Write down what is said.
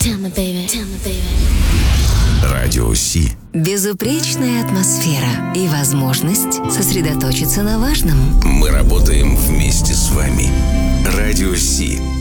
Tell me, baby. Tell me, baby. Радио Си. Безупречная атмосфера и возможность сосредоточиться на важном. Мы работаем вместе с вами. Радио Си.